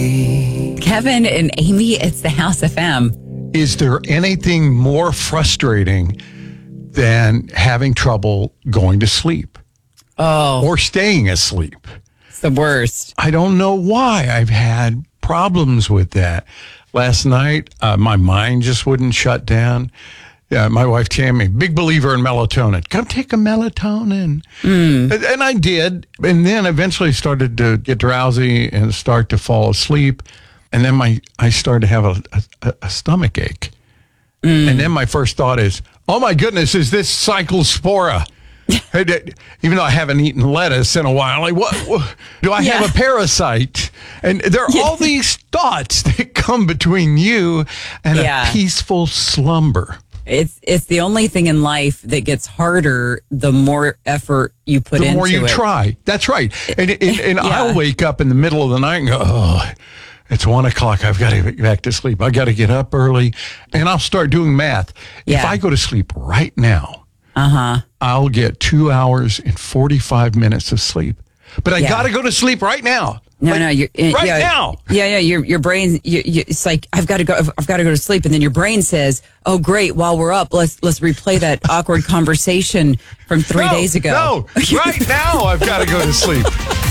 day. Kevin and Amy, it's the House FM. Is there anything more frustrating than having trouble going to sleep? Or staying asleep? It's the worst. I don't know why I've had problems with that. Last night, my mind just wouldn't shut down. My wife Tammy, big believer in melatonin. Come take a melatonin. And I did. And then eventually started to get drowsy and start to fall asleep. And then I started to have a stomach ache. And then my first thought is, oh my goodness, is this Cyclospora? Even though I haven't eaten lettuce in a while, like what do I have a parasite? And there are all these thoughts that come between you and a peaceful slumber. It's the only thing in life that gets harder the more effort you put into it. The more you try. That's right. And I'll wake up in the middle of the night and go, oh, it's 1 o'clock. I've got to get back to sleep. I got to get up early. And I'll start doing math. Yeah. If I go to sleep right now, I'll get 2 hours and 45 minutes of sleep. But I got to go to sleep right now. No, you're now. Yeah. Your brain. It's like I've got to go to sleep, and then your brain says, "Oh, great! While we're up, let's replay that awkward conversation from 3 days ago." No, right now I've got to go to sleep.